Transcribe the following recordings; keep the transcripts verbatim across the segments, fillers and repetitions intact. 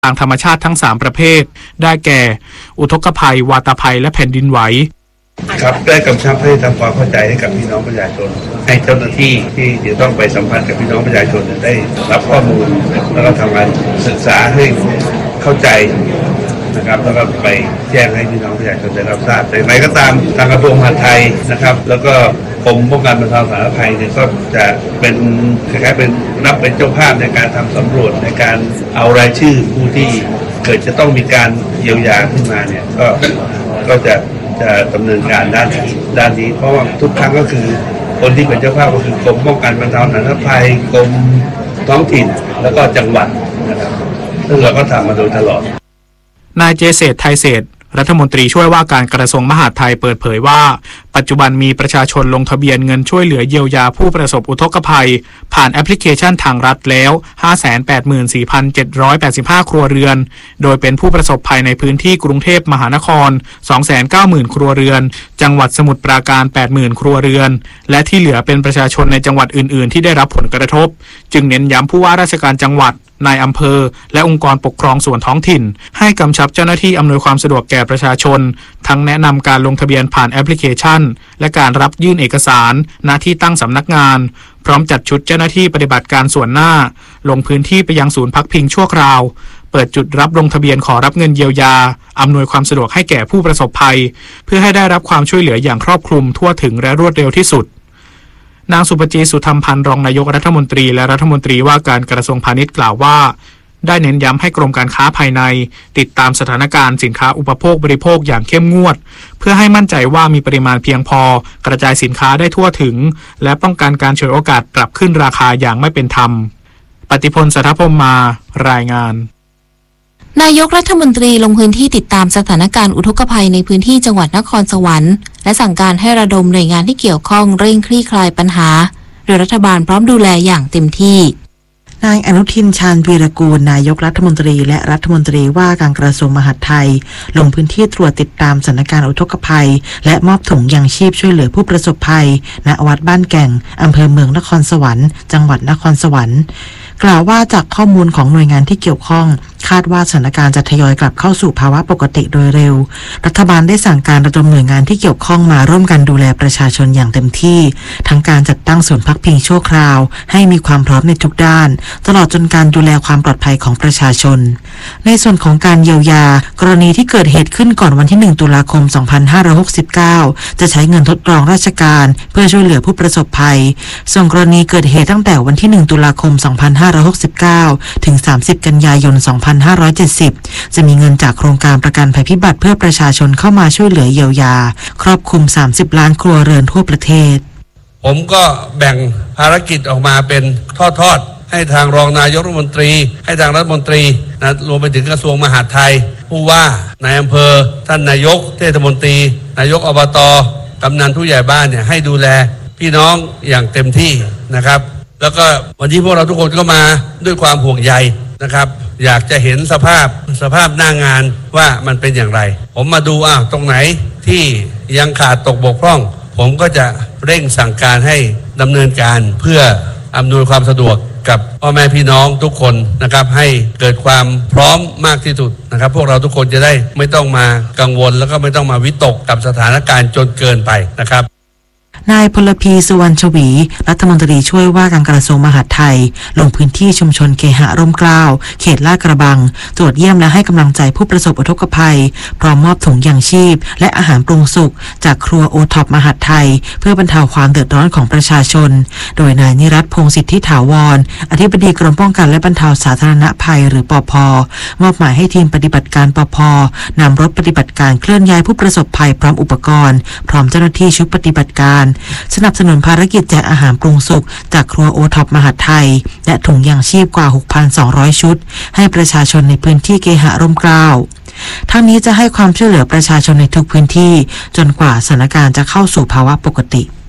ทางธรรมชาติทั้งสามประเภทได้แก่อุทกภัยวาตภัยและแผ่นดินไหวครับได้กำชับให้ทำความเข้าใจให้กับพี่น้องประชาชนให้เจ้าหน้าที่ที่จะต้องไปสัมพันธ์กับพี่น้องประชาชนได้รับข้อมูลแล้วก็ทำการศึกษาให้เข้าใจนะครับแล้วก็ไปแจ้งให้พี่น้องประชาชนได้รับทราบแต่ไหนก็ตามทางกระทรวงมหาดไทยนะครับแล้วก็กรมป้องกันบรรเทาสาธารณภัยเนี่ยก็จะเป็นคล้ายๆเป็นรับเป็นเจ้าภาพในการทำสำรวจในการเอารายชื่อผู้ที่เกิดจะต้องมีการเยียวยาขึ้นมาเนี่ยก็ก็จะจะดำเนินการด้านด้านนี้เพราะว่าทุกครั้งก็คือคนที่เป็นเจ้าภาพก็คือกรมป้องกันบรรเทาสาธารณภัยกรมท้องถิ่นแล้วก็จังหวัดนะครับซึ่งเราก็ทำมาโดยตลอดนายเจษฎไทยเศรษฐ์รัฐมนตรีช่วยว่าการกระทรวงมหาดไทยเปิดเผยว่าปัจจุบันมีประชาชนลงทะเบียนเงินช่วยเหลือเยียวยาผู้ประสบอุทกภัยผ่านแอปพลิเคชันทางรัฐแล้ว ห้าแสนแปดหมื่นสี่พันเจ็ดร้อยแปดสิบห้า ครัวเรือนโดยเป็นผู้ประสบภัยในพื้นที่กรุงเทพมหานคร สองแสนเก้าหมื่น ครัวเรือนจังหวัดสมุทรปราการ แปดหมื่น ครัวเรือนและที่เหลือเป็นประชาชนในจังหวัดอื่นๆที่ได้รับผลกระทบจึงเน้นย้ำผู้ว่าราชการจังหวัดนายอำเภอและองค์กรปกครองส่วนท้องถิ่นให้กำชับเจ้าหน้าที่อำนวยความสะดวกแก่ประชาชนทั้งแนะนำการลงทะเบียนผ่านแอปพลิเคชันและการรับยื่นเอกสารณที่ตั้งสำนักงานพร้อมจัดชุดเจ้าหน้าที่ปฏิบัติการส่วนหน้าลงพื้นที่ไปยังศูนย์พักพิงชั่วคราวเปิดจุดรับลงทะเบียนขอรับเงินเยียวยาอำนวยความสะดวกให้แก่ผู้ประสบภัยเพื่อให้ได้รับความช่วยเหลืออย่างครอบคลุมทั่วถึงและรวดเร็วที่สุดนางสุปจีสุธรรมพันธ์รองนายกรัฐมนตรีและรัฐมนตรีว่าการกระทรวงพาณิชย์กล่าวว่าได้เน้นย้ำให้กรมการค้าภายในติดตามสถานการณ์สินค้าอุปโภคบริโภคอย่างเข้มงวดเพื่อให้มั่นใจว่ามีปริมาณเพียงพอกระจายสินค้าได้ทั่วถึงและป้องกันการฉวยโอกาสปรับขึ้นราคาอย่างไม่เป็นธรรมปฏิพล สัทธพรหมมารายงานนายกรัฐมนตรีลงพื้นที่ติดตามสถานการณ์อุทกภัยในพื้นที่จังหวัดนครสวรรค์และสั่งการให้ระดมหน่วยงานที่เกี่ยวข้องเร่งคลี่คลายปัญหาโดยรัฐบาลพร้อมดูแลอย่างเต็มที่นายอนุทินชาญวีรกูลนายกรัฐมนตรีและรัฐมนตรีว่าการกระทรวงมหาดไทยลงพื้นที่ตรวจติดตามสถานการณ์อุทกภัยและมอบถุงยางชีพช่วยเหลือผู้ประสบภัยณวัดบ้านแก่งอำเภอเมืองนครสวรรค์จังหวัดนครสวรรค์กล่าวว่าจากข้อมูลของหน่วยงานที่เกี่ยวข้องคาดว่าสถานการณ์จะทยอยกลับเข้าสู่ภาวะปกติโดยเร็วรัฐบาลได้สั่งการระดมหน่วยงานที่เกี่ยวข้องมาร่วมกันดูแลประชาชนอย่างเต็มที่ทั้งการจัดตั้งศูนย์พักพิงชั่วคราวให้มีความพร้อมในทุกด้านตลอดจนการดูแลความปลอดภัยของประชาชนในส่วนของการเยียวยากรณีที่เกิดเหตุขึ้นก่อนวันที่หนึ่งตุลาคมสองพันห้าร้อยหกสิบเก้าจะใช้เงินทดลองราชการเพื่อช่วยเหลือผู้ประสบภัยส่วนกรณีเกิดเหตุตั้งแต่วันที่หนึ่งตุลาคมสองพันห้าร้อยหกสิบเก้าถึงสามสิบกันยายนสองพันห้าร้อยเจ็ดสิบจะมีเงินจากโครงการประกันภัยพิบัติเพื่อประชาชนเข้ามาช่วยเหลือเยียวยาครอบคลุมสามสิบล้านครัวเรือนทั่วประเทศผมก็แบ่งภารกิจออกมาเป็นทอดๆให้ทางรองนายกรัฐมนตรีให้ทางรัฐมนตรีนะรวมไปถึงกระทรวงมหาดไทยผู้ว่านายอำเภอท่านนายกเทศมนตรีนายกอบต.กำนันผู้ใหญ่บ้านเนี่ยให้ดูแลพี่น้องอย่างเต็มที่นะครับแล้วก็วันนี้พวกเราทุกคนก็มาด้วยความห่วงใยนะครับอยากจะเห็นสภาพสภาพหน้างานว่ามันเป็นอย่างไรผมมาดูอ้าวตรงไหนที่ยังขาดตกบกพร่องผมก็จะเร่งสั่งการให้ดำเนินการเพื่ออำนวยความสะดวกกับพ่อแม่พี่น้องทุกคนนะครับให้เกิดความพร้อมมากที่สุดนะครับพวกเราทุกคนจะได้ไม่ต้องมากังวลแล้วก็ไม่ต้องมาวิตกกับสถานการณ์จนเกินไปนะครับนายพลพีสุวรรณชวีรัฐมนตรีช่วยว่าการกระทรวงมหาดไทยลงพื้นที่ชุมชนเคหะร่มเกล้าเขตลาดกระบังตรวจเยี่ยมและให้กำลังใจผู้ประสบอุทกภัยพร้อมมอบถุงยางชีพและอาหารปรุงสุกจากครัวโอท็อปมหาดไทยเพื่อบรรเทาความเดือดร้อนของประชาชนโดยนายนิรัตน์พงษ์สิทธิถาวรอธิบดีกรมป้องกันและบรรเทาสาธารณภัยหรือปภ.มอบหมายให้ทีมปฏิบัติการปภ.นำรถปฏิบัติการเคลื่อนย้ายผู้ประสบภัยพร้อมอุปกรณ์พร้อมเจ้าหน้าที่ชุดปฏิบัติการสนับสนุนภารกิจแจกอาหารปรุงสุกจากครัวโอท็อปมหาดไทยและถุงยางชีพกว่า หกพันสองร้อย ชุดให้ประชาชนในพื้นที่เคหะร่มเกล้าทั้งนี้จะให้ความช่วยเหลือประชาชนในทุกพื้นที่จนกว่าสถานการณ์จะเข้าสู่ภาวะปกติ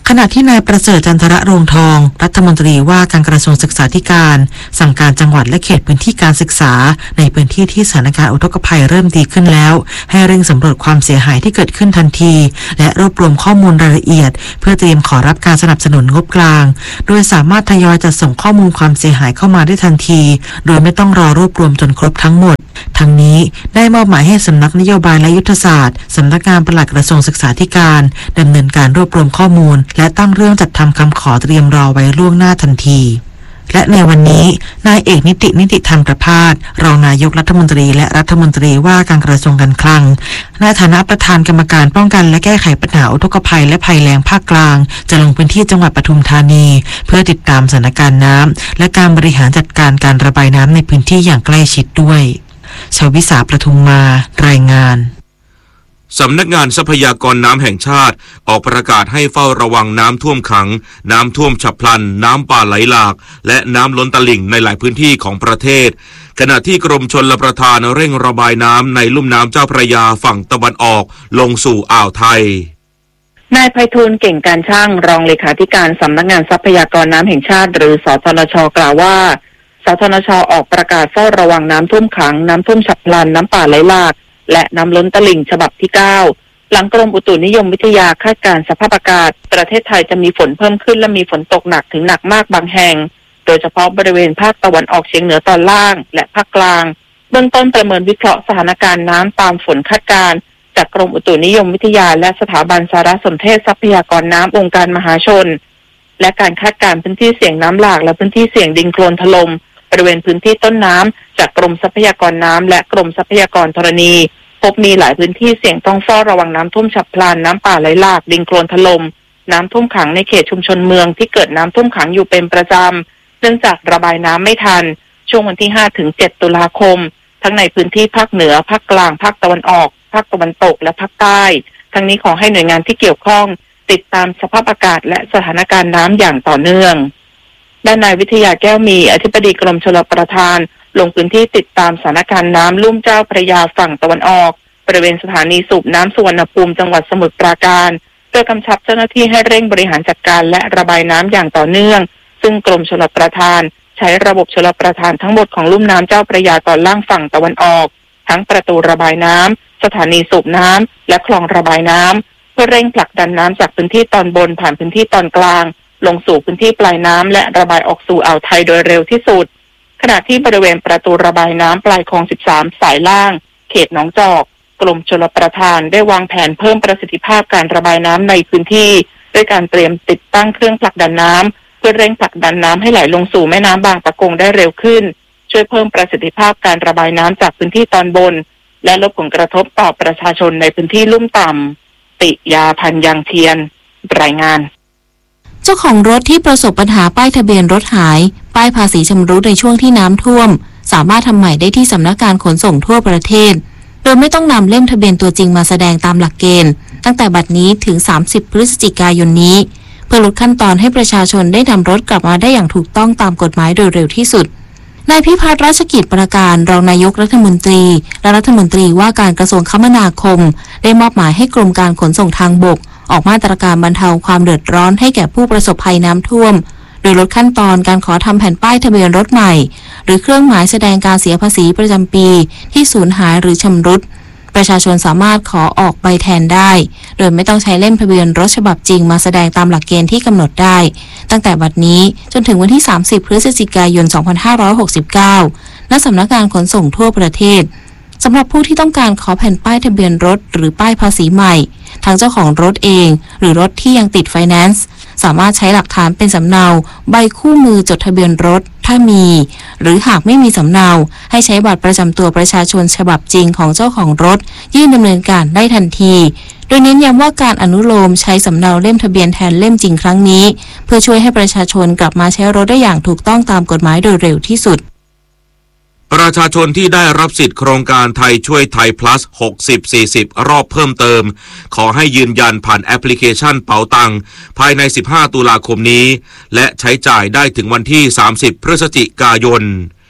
ขณะที่นายประเสริฐจันทระโรงทองรัฐมนตรีว่าการกระทรวงศึกษาธิการสั่งการจังหวัดและเขตพื้นที่การศึกษาในพื้นที่ที่สถานการณ์อุทกภัยเริ่มดีขึ้นแล้วให้เร่งสำรวจความเสียหายที่เกิดขึ้นทันทีและรวบรวมข้อมูลรายละเอียดเพื่อเตรียมขอรับการสนับสนุนงบกลางโดยสามารถทยอยจัดส่งข้อมูลความเสียหายเข้ามาได้ทันทีโดยไม่ต้องรอรวบรวมจนครบทั้งหมดทั้งนี้ได้มอบหมายให้สำนักนโยบายและยุทธศาสตร์สำนักงานปลัดกระทรวงศึกษาธิการดำเนินการรวบรวมข้อมูลและตั้งเรื่องจัดทำคำขอเตรียมรอไว้ล่วงหน้าทันทีและในวันนี้นายเอกนิตินิติธรรมประภาสรองนายกรัฐมนตรีและรัฐมนตรีว่าการกระทรวงการคลังในฐานะประธานกรรมการป้องกันและแก้ไขปัญหาอุทกภัยและภัยแล้งภาคกลางจะลงพื้นที่จังหวัดปทุมธานีเพื่อติดตามสถานการณ์น้ำและการบริหารจัดการการระบายน้ำในพื้นที่อย่างใกล้ชิดด้วยชวิสาประทุมมารายงานสำนักงานทรัพยากรน้ำแห่งชาติออกประกาศให้เฝ้าระวังน้ำท่วมขังน้ำท่วมฉับพลันน้ำป่าไหลหลากและน้ำล้นตลิ่งในหลายพื้นที่ของประเทศขณะที่กรมชลประทานเร่งระบายน้ำในลุ่มน้ำเจ้าพระยาฝั่งตะวันออกลงสู่อ่าวไทยนายไพฑูรย์เก่งการช่างรองเลขาธิการสำนักงานทรัพยากรน้ำแห่งชาติหรือสทนช.กล่าวว่าสทนช.ออกประกาศเฝ้าระวังน้ำท่วมขังน้ำท่วมฉับพลันน้ำป่าไหลหลากและน้ำล้นตลิ่งฉบับที่เก้าหลังกรมอุตุนิยมวิทยาคาดการณ์สภาพอากาศประเทศไทยจะมีฝนเพิ่มขึ้นและมีฝนตกหนักถึงหนักมากบางแห่งโดยเฉพาะบริเวณภาคตะวันออกเฉียงเหนือตอนล่างและภาคกลางเบื้องต้นประเมินวิเคราะห์สถานการณ์น้ำตามฝนคาดการณ์จากกรมอุตุนิยมวิทยาและสถาบันสารสนเทศทรัพยากรน้ำองค์การมหาชนและการคาดการณ์พื้นที่เสี่ยงน้ำหลากและพื้นที่เสี่ยงดินโคลนถล่มบริเวณพื้นที่ต้นน้ำจากกรมทรัพยากรน้ำและกรมทรัพยากรธรณีพบมีหลายพื้นที่เสี่ยงต้องเฝ้าระวังน้ำท่วมฉับพลันน้ำป่าไหลหลากดินโคลนถล่มน้ำท่วมขังในเขตชุมชนเมืองที่เกิดน้ำท่วมขังอยู่เป็นประจำเนื่องจากระบายน้ำไม่ทันช่วงวันที่ห้าถึงเจ็ดตุลาคมทั้งในพื้นที่ภาคเหนือภาคกลางภาคตะวันออกภาคตะวันตกและภาคใต้ทั้งนี้ขอให้หน่วยงานที่เกี่ยวข้องติดตามสภาพอากาศและสถานการณ์น้ำอย่างต่อเนื่องด้านนายวิทยาแก้วมีอธิบดีกรมชลประทานลงพื้นที่ติดตามสถานการณ์น้ำลุ่มเจ้าพระยาฝั่งตะวันออกบริเวณสถานีสูบน้ำสุวรรณภูมิจังหวัดสมุทรปราการโดยกำชับเจ้าหน้าที่ให้เร่งบริหารจัดการและระบายน้ำอย่างต่อเนื่องซึ่งกรมชลประทานใช้ระบบชลประทานทั้งหมดของลุ่มน้ำเจ้าพระยาตอนล่างฝั่งตะวันออกทั้งประตูระบายน้ำสถานีสูบน้ำและคลองระบายน้ำเพื่อเร่งผลักดันน้ำจากพื้นที่ตอนบนผ่านพื้นที่ตอนกลางลงสู่พื้นที่ปลายน้ำและระบายออกสู่อ่าวไทยโดยเร็วที่สุดขณะที่บริเวณประตูระบายน้ำปลายคลองสิบสามสายล่างเขตหนองจอกกรมชลประทานได้วางแผนเพิ่มประสิทธิภาพการระบายน้ำในพื้นที่ด้วยการเตรียมติดตั้งเครื่องผลักดันน้ำเพื่อเร่งผลักดันน้ำให้ไหลลงสู่แม่น้ำบางปะกงได้เร็วขึ้นช่วยเพิ่มประสิทธิภาพการระบายน้ำจากพื้นที่ตอนบนและลดผลกระทบต่อประชาชนในพื้นที่ลุ่มต่ำติยาพันยังเทียนรายงานเจ้าของรถที่ประสบปัญหาป้ายทะเบียนรถหายป้ายภาษีชำรุดในช่วงที่น้ำท่วมสามารถทำใหม่ได้ที่สำนักงานขนส่งทั่วประเทศโดยไม่ต้องนำเล่มทะเบียนตัวจริงมาแสดงตามหลักเกณฑ์ตั้งแต่บัดนี้ถึงสามสิบพฤศจิกายนนี้เพื่อลดขั้นตอนให้ประชาชนได้นำรถกลับมาได้อย่างถูกต้องตามกฎหมายโดยเร็วที่สุดนายพิพัฒน์ราชกิจประการรองนายกรัฐมนตรีและรัฐมนตรีว่าการกระทรวงคมนาคมได้มอบหมายให้กรมการขนส่งทางบกออกมาตรการบรรเทาความเดือดร้อนให้แก่ผู้ประสบภัยน้ำท่วมโดยลดขั้นตอนการขอทำแผ่นป้ายทะเบียนรถใหม่หรือเครื่องหมายแสดงการเสียภาษีประจำปีที่สูญหายหรือชำรุดประชาชนสามารถขอออกใบแทนได้โดยไม่ต้องใช้เล่มทะเบียนรถฉบับจริงมาแสดงตามหลักเกณฑ์ที่กำหนดได้ตั้งแต่บัดนี้จนถึงวันที่สามสิบพฤศจิกายนสองพันห้าร้อยหกสิบเก้าณสำนักงานขนส่งทั่วประเทศสำหรับผู้ที่ต้องการขอแผ่นป้ายทะเบียนรถหรือป้ายภาษีใหม่ทางเจ้าของรถเองหรือรถที่ยังติดไฟแนนซ์สามารถใช้หลักฐานเป็นสำเนาใบคู่มือจดทะเบียนรถถ้ามีหรือหากไม่มีสำเนาให้ใช้บัตรประจำตัวประชาชนฉบับจริงของเจ้าของรถยื่นดำเนินการได้ทันทีโดยเน้นย้ำว่าการอนุโลมใช้สำเนาเล่มทะเบียนแทนเล่มจริงครั้งนี้เพื่อช่วยให้ประชาชนกลับมาใช้รถได้อย่างถูกต้องตามกฎหมายโดยเร็วที่สุดประชาชนที่ได้รับสิทธิโครงการไทยช่วยไทย plus หกสิบ สี่สิบ รอบเพิ่มเติมขอให้ยืนยันผ่านแอปพลิเคชันเป๋าตังภายในสิบห้าตุลาคมนี้และใช้จ่ายได้ถึงวันที่สามสิบพฤศจิกายน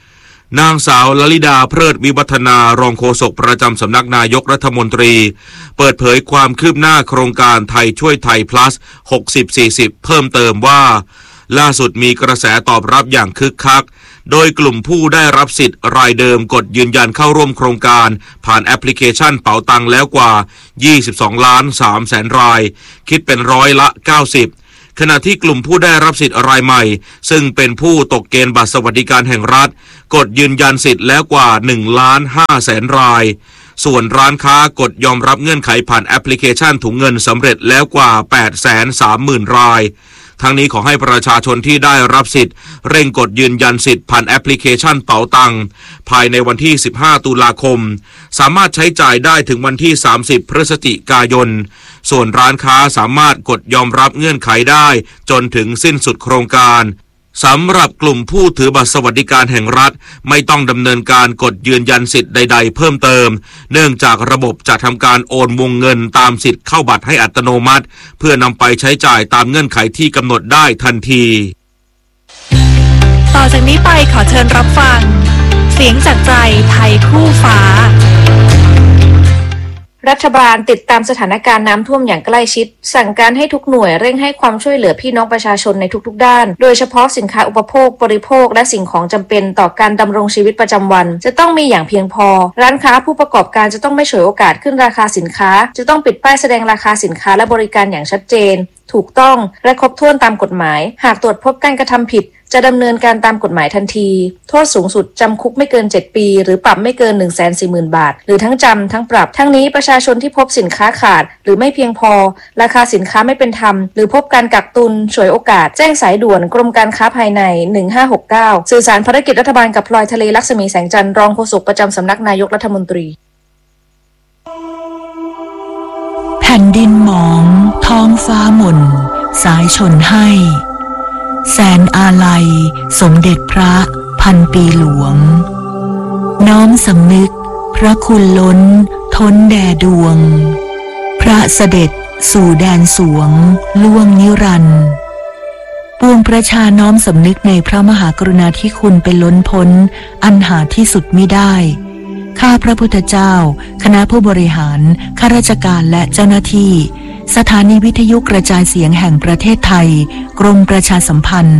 นางสาวลลิดาเพลิดวิวัฒนารองโฆษกประจำสำนักนายกรัฐมนตรีเปิดเผยความคืบหน้าโครงการไทยช่วยไทย plus หกสิบ สี่สิบ เพิ่มเติมว่าล่าสุดมีกระแสตอบรับอย่างคึกคักโดยกลุ่มผู้ได้รับสิทธิ์รายเดิมกดยืนยันเข้าร่วมโครงการผ่านแอปพลิเคชันเป๋าตังแล้วกว่ายี่สิบสองล้านสามแสนรายคิดเป็นร้อยละเก้าสิบขณะที่กลุ่มผู้ได้รับสิทธิ์รายใหม่ซึ่งเป็นผู้ตกเกณฑ์บัตรสวัสดิการแห่งรัฐกดยืนยันสิทธิ์แล้วกว่าหนึ่งล้านห้าแสนรายส่วนร้านค้ากดยอมรับเงื่อนไขผ่านแอปพลิเคชันถุงเงินสำเร็จแล้วกว่า แปดแสนสามหมื่น รายทั้งนี้ขอให้ประชาชนที่ได้รับสิทธิ์เร่งกดยืนยันสิทธิ์ผ่านแอปพลิเคชันเป๋าตังภายในวันที่สิบห้าตุลาคมสามารถใช้จ่ายได้ถึงวันที่สามสิบพฤศจิกายนส่วนร้านค้าสามารถกดยอมรับเงื่อนไขได้จนถึงสิ้นสุดโครงการสำหรับกลุ่มผู้ถือบัตรสวัสดิการแห่งรัฐไม่ต้องดำเนินการกดยืนยันสิทธิ์ใดๆเพิ่มเติมเนื่องจากระบบจะทำการโอนวงเงินตามสิทธิ์เข้าบัตรให้อัตโนมัติเพื่อนำไปใช้จ่ายตามเงื่อนไขที่กำหนดได้ทันทีต่อจากนี้ไปขอเชิญรับฟังเสียงจากใจไทยคู่ฟ้ารัฐบาลติดตามสถานการณ์น้ำท่วมอย่างใกล้ชิดสั่งการให้ทุกหน่วยเร่งให้ความช่วยเหลือพี่น้องประชาชนในทุกๆด้านโดยเฉพาะสินค้าอุปโภคบริโภคและสิ่งของจำเป็นต่อการดำรงชีวิตประจำวันจะต้องมีอย่างเพียงพอร้านค้าผู้ประกอบการจะต้องไม่ฉวยโอกาสขึ้นราคาสินค้าจะต้องปิดป้ายแสดงราคาสินค้าและบริการอย่างชัดเจนถูกต้องและครบถ้วนตามกฎหมายหากตรวจพบการกระทำผิดจะดำเนินการตามกฎหมายทันทีโทษสูงสุดจำคุกไม่เกินเจ็ดปีหรือปรับไม่เกิน หนึ่งแสนสี่หมื่น บาทหรือทั้งจำทั้งปรับทั้งนี้ประชาชนที่พบสินค้าขาดหรือไม่เพียงพอราคาสินค้าไม่เป็นธรรมหรือพบการกักตุนฉวยโอกาสแจ้งสายด่วนกรมการค้าภายในหนึ่งห้าหกเก้าสื่อสารภารกิจรัฐบาลกับพลอยทะเลลักษมีแสงจันทร์รองโฆษกประจำสำนักนายกรัฐมนตรีแผ่นดินหมองท้องฟ้าหม่นสายชนให้แสนอาลัยสมเด็จพระพันปีหลวงน้อมสำนึกพระคุณล้นท้นแด่ดวงพระเสด็จสู่แดนสวงล่วงนิรันดร์ปวงประชาน้อมสำนึกในพระมหากรุณาธิคุณเป็นล้นพ้นอันหาที่สุดมิได้ข้าพระพุทธเจ้าคณะผู้บริหารข้าราชการและเจ้าหน้าที่สถานีวิทยุกระจายเสียงแห่งประเทศไทยกรมประชาสัมพันธ์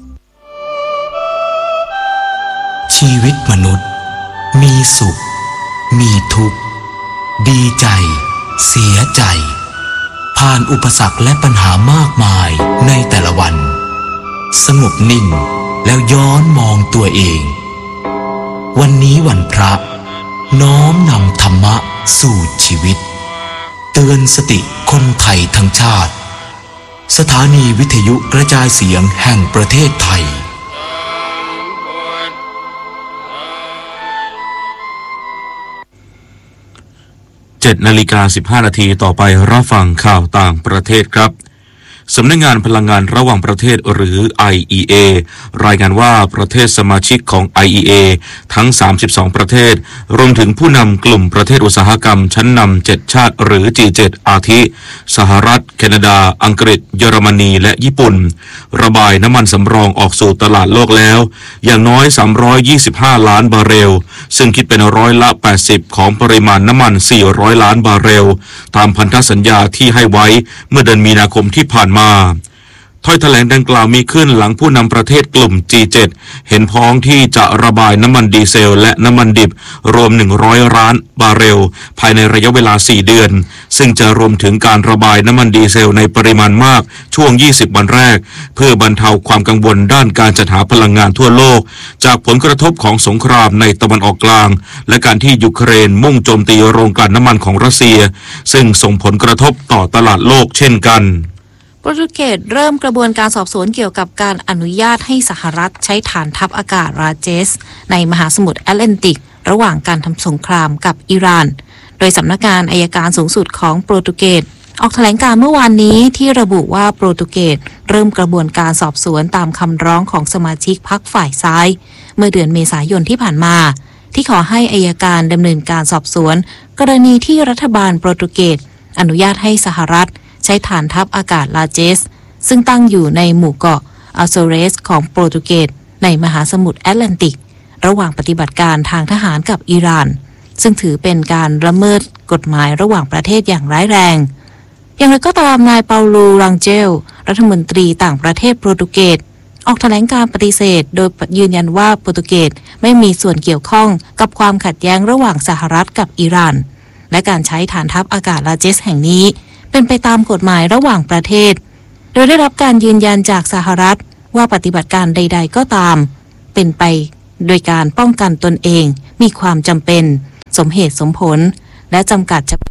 ชีวิตมนุษย์มีสุขมีทุกข์ดีใจเสียใจผ่านอุปสรรคและปัญหามากมายในแต่ละวันสงบนิ่งแล้วย้อนมองตัวเองวันนี้วันพระน้อมนำธรรมะสู่ชีวิตเตือนสติคนไทยทั้งชาติสถานีวิทยุกระจายเสียงแห่งประเทศไทยเจ็ดนาฬิกาสิบห้านาทีต่อไปรับฟังข่าวต่างประเทศครับสำนักงานพลังงานระหว่างประเทศหรือ ไอ อี เอ รายงานว่าประเทศสมาชิกของ ไอ อี เอ ทั้งสามสิบสองประเทศรวมถึงผู้นำกลุ่มประเทศอุตสาหกรรมชั้นนำเจ็ดชาติหรือ จี เจ็ด อาทิสหรัฐแคนาดาอังกฤษเยอรมนีและญี่ปุ่นระบายน้ำมันสำรองออกสู่ตลาดโลกแล้วอย่างน้อยสามร้อยยี่สิบห้าล้านบาร์เรลซึ่งคิดเป็นร้อยละแปดสิบของปริมาณน้ำมันสี่ร้อยล้านบาร์เรลตามพันธสัญญาที่ให้ไว้เมื่อเดือนมีนาคมที่ผ่านมาถ้อยแถลงดังกล่าวมีขึ้นหลังผู้นำประเทศกลุ่ม จี เจ็ด เห็นพ้องที่จะระบายน้ำมันดีเซลและน้ำมันดิบรวมหนึ่งร้อยล้านบาร์เรลภายในระยะเวลาสี่เดือนซึ่งจะรวมถึงการระบายน้ำมันดีเซลในปริมาณมากช่วงยี่สิบวันแรกเพื่อบรรเทาความกังวลด้านการจัดหาพลังงานทั่วโลกจากผลกระทบของสงครามในตะวันออกกลางและการที่ยูเครนมุ่งโจมตีโรงกลั่นน้ำมันของรัสเซียซึ่งส่งผลกระทบต่อตลาดโลกเช่นกันโปรตุเกสเริ่มกระบวนการสอบสวนเกี่ยวกับการอนุญาตให้สหรัฐใช้ฐานทัพอากาศราเจสในมหาสมุทรแอตแลนติกระหว่างการทำสงครามกับอิหร่านโดยสำนักงานอัยการสูงสุดของโปรตุเกสออกแถลงการเมื่อวานนี้ที่ระบุว่าโปรตุเกสเริ่มกระบวนการสอบสวนตามคำร้องของสมาชิกพรรคฝ่ายซ้ายเมื่อเดือนเมษายนที่ผ่านมาที่ขอให้อัยการดำเนินการสอบสวนกรณีที่รัฐบาลโปรตุเกสอนุญาตให้สหรัฐใช้ฐานทัพอากาศลาเจสซึ่งตั้งอยู่ในหมู่เกาะอัลโซเรสของโปรตุเกสในมหาสมุทรแอตแลนติกระหว่างปฏิบัติการทางทหารกับอิหร่านซึ่งถือเป็นการละเมิดกฎหมายระหว่างประเทศอย่างร้ายแรงอย่างไรก็ตามนายเปาโล รังเจลรัฐมนตรีต่างประเทศโปรตุเกสออกแถลงการปฏิเสธโดยยืนยันว่าโปรตุเกสไม่มีส่วนเกี่ยวข้องกับความขัดแย้งระหว่างสหรัฐกับอิหร่านและการใช้ฐานทัพอากาศลาเจสแห่งนี้เป็นไปตามกฎหมายระหว่างประเทศโดยได้รับการยืนยันจากสหรัฐว่าปฏิบัติการใดๆก็ตามเป็นไปโดยการป้องกันตนเองมีความจำเป็นสมเหตุสมผลและจำกัดเฉพาะ